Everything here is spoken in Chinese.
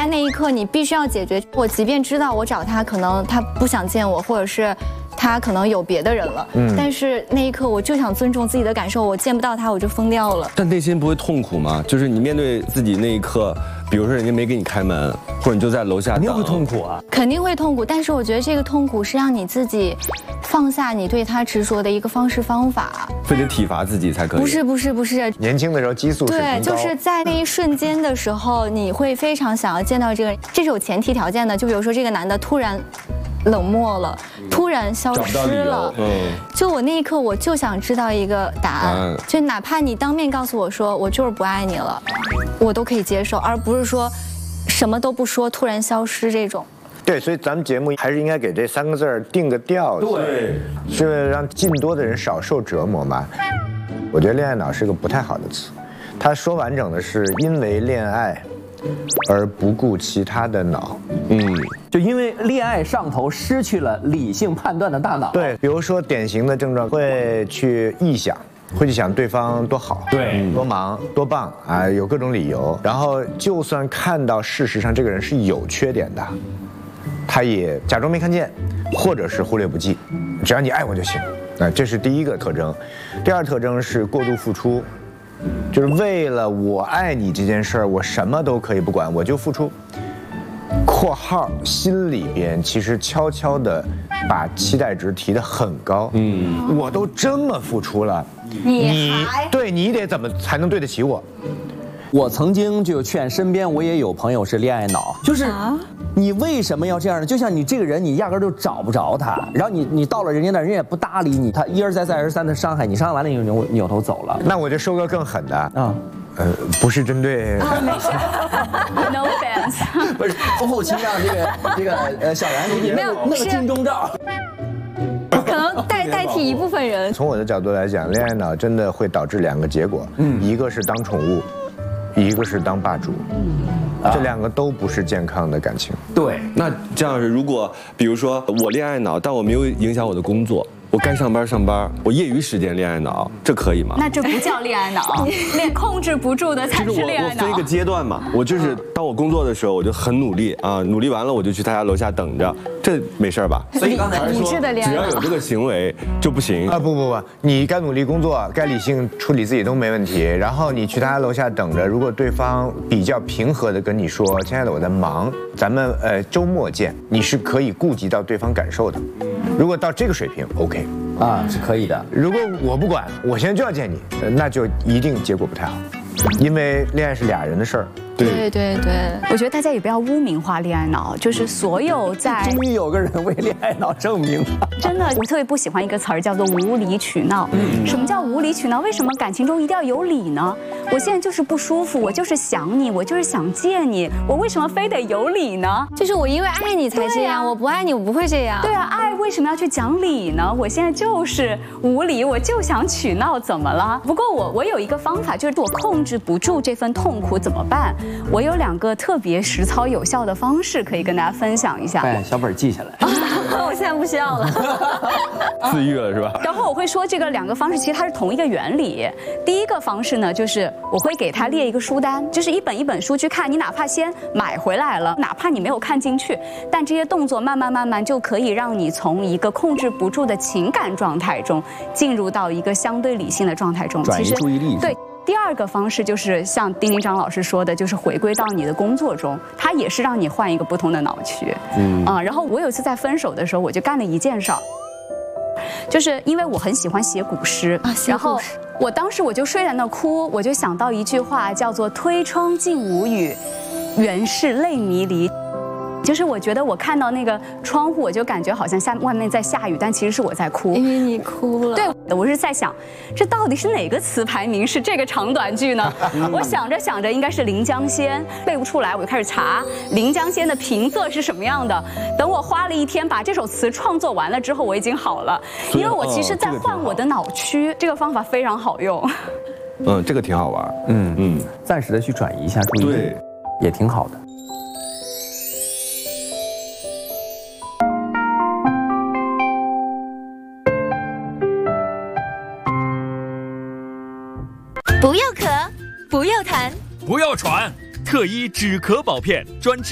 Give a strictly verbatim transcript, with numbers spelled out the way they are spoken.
在那一刻你必须要解决。我即便知道我找他，可能他不想见我，或者是他可能有别的人了，嗯，但是那一刻我就想尊重自己的感受，我见不到他我就疯掉了。 但内心不会痛苦吗？就是你面对自己那一刻，比如说人家没给你开门，或者你就在楼下等， 肯定会痛苦啊， 肯定会痛苦。但是我觉得这个痛苦是让你自己放下你对他执着的一个方式方法。 非得体罚自己才可以？ 不是不是不是， 年轻的时候激素水平高， 对，就是在那一瞬间的时候，你会非常想要见到这个人，这是有前提条件的。就比如说这个男的突然冷漠了，突然消失了，嗯，就我那一刻我就想知道一个答案，就哪怕你当面告诉我说我就是不爱你了，我都可以接受，而不是说什么都不说突然消失这种。 对，所以咱们节目还是应该给这三个字儿定个调子， 对， 是为了让尽多的人少受折磨嘛。我觉得恋爱脑是个不太好的词，他说完整的是因为恋爱而不顾其他的脑， 嗯，就因为恋爱上头，失去了理性判断的大脑。 对，比如说典型的症状会去臆想。会去想对方多好， 对， 多忙，多棒啊，有各种理由。然后就算看到事实上这个人是有缺点的，他也假装没看见，或者是忽略不计。只要你爱我就行。啊，这是第一个特征。第二特征是过度付出，就是为了我爱你这件事儿，我什么都可以不管，我就付出。括号心里边其实悄悄的把期待值提得很高，嗯，我都这么付出了， 你还对你得怎么才能对得起我？ 我曾经就劝身边我也有朋友是恋爱脑，就是你为什么要这样呢？就像你这个人，你压根就找不着他，然后你你到了人家那，人家也不搭理你，他一而再再而三的伤害你，伤害完了你就扭扭头走了。 那我就说个更狠的啊。 呃，不是针对。 啊，没事 ，no offense。 不是，后期让这个这个呃小袁给你弄个金钟罩， 可能代代替一部分人。 从我的角度来讲，恋爱脑真的会导致两个结果，嗯，一个是当宠物，一个是当霸主，嗯，这两个都不是健康的感情。 对， 那这样是，如果比如说我恋爱脑，但我没有影响我的工作。我该上班上班，我业余时间恋爱脑，这可以吗？ 那这不叫恋爱脑，恋控制不住的才是恋爱脑。 我分一个阶段嘛，我就是当我工作的时候，我就很努力啊，努力完了我就去他家楼下等着，这没事吧？ 所以刚才理智的恋爱只要有这个行为就不行啊！不不不，你该努力工作，该理性处理自己都没问题。然后你去他家楼下等着，如果对方比较平和的跟你说：“亲爱的，我在忙，咱们呃周末见。”你是可以顾及到对方感受的。如果到这个水平 ，OK。 啊，是可以的。 如果我不管，我现在就要见你，那就一定结果不太好，因为恋爱是俩人的事儿。 对对对， 我觉得大家也不要污名化恋爱脑，就是所有在终于有个人为恋爱脑证明了。 真的，我特别不喜欢一个词儿叫做无理取闹。嗯，什么叫无理取闹？为什么感情中一定要有理呢？我现在就是不舒服，我就是想你，我就是想见你，我为什么非得有理呢？ 就是我因为爱你才这样，啊、我不爱你我不会这样。 对啊，爱为什么要去讲理呢？我现在就是无理，我就想取闹，怎么了？不过我我有一个方法，就是我控制不住这份痛苦怎么办？我有两个特别实操有效的方式可以跟大家分享一下。 哎，小本记下来。 我现在不需要了。 自愈了是吧？ 然后我会说这个两个方式其实它是同一个原理。第一个方式呢，就是我会给他列一个书单，就是一本一本书去看，你哪怕先买回来了，哪怕你没有看进去，但这些动作慢慢慢慢就可以让你从一个控制不住的情感状态中进入到一个相对理性的状态中， 转移注意力。 对。第二个方式就是像丁丁张老师说的，就是回归到你的工作中，它也是让你换一个不同的脑区。嗯啊，然后我有一次在分手的时候，我就干了一件事儿，就是因为我很喜欢写古诗啊，然后我当时我就睡在那哭，我就想到一句话，叫做“推窗尽无雨，原是泪迷离”。就是我觉得我看到那个窗户，我就感觉好像下外面在下雨，但其实是我在哭。 因为你哭了。 对，我是在想，这到底是哪个词牌名是这个长短句呢？我想着想着，应该是《临江仙》，背不出来，我就开始查《临江仙》的平仄是什么样的。等我花了一天把这首词创作完了之后，我已经好了，因为我其实在换我的脑区，这个方法非常好用。 嗯，这个挺好玩。 嗯嗯，暂时的去转移一下注意力，对，也挺好的。 不要咳，不要痰， 不要喘，特医止咳保片专治。